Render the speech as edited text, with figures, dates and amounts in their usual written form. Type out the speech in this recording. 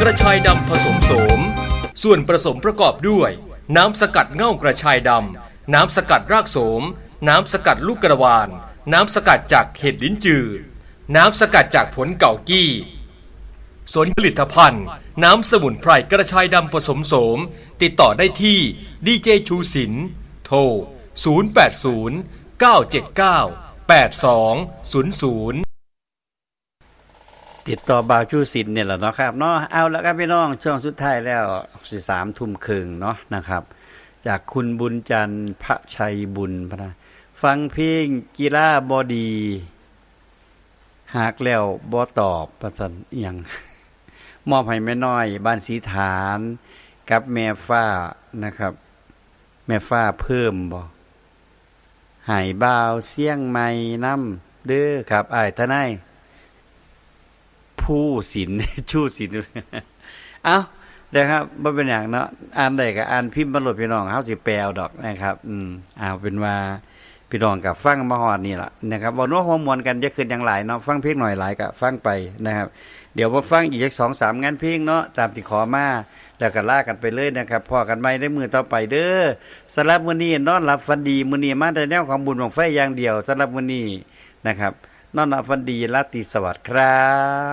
ระชายดำผสมโสมส่วนผสมประกอบด้วยน้ำสกัดเง่ากระชายดำน้ำสกัดรากโสมน้ำสกัดลูกกระวานน้ำสกัดจากเห็ดลิ้นจือน้ำสกัดจากผลเก่ากี้ส่วนผลิตภัณฑ์น้ำสมุนไพรกระชายดำผสมโสมติดต่อได้ที่ดีเจชูศิลป์โทร0809798200 ติดต่อบ่าวชูศิลป์เนี่ยแหละเนาะครับเนาะเอาแล้วครับพี่น้องช่วงสุดท้ายแล้ว3 ทุ่มครึ่งเนาะนะครับจากคุณบุญจันทร์พระชัยบุญพนะฟังเพลงกีฬาบอดีหากแล้วบ่ตอบประสันอีหยังมอบให้แม่น้อยบ้านสีฐานกับแม่ฟ้านะครับแม่ฟ้าเพิ่มบ่หายบ่าวเสียงใหม่นำเด้อครับอ้ายทนายผู้ศิลป์ชูศิลป์เอ้าเด้อครับบ่เป็นหยังเนาะอ่านได้ก็อ่านพิมพ์มาโหลดพี่น้องเฮาสิแปลเอาดอกนะครับเอาเป็นว่าพี่น้องก็ฟังมาฮอดนี่ล่ะนะครับบ่นัวหัวมวนกันจะขึ้นอย่างหลายเนาะฟังเพลงหน่อยหลายก็ฟังไปนะครับเดี๋ยวมาฟังอีกสัก 2-3 งานเพลงเนาะตามที่ขอมาแล้วก็ลากันไปเลยนะครับพอกันใหม่ในมื้อต่อไปเด้อสำหรับมื้อนี้นอนหลับฝันดีมื้อนี้มาแต่แนวของบุญบั้งไฟอย่างเดียวสำหรับมื้อนี้นะครับนอนหลับฝันดีราตรีสวัสดิ์ครับ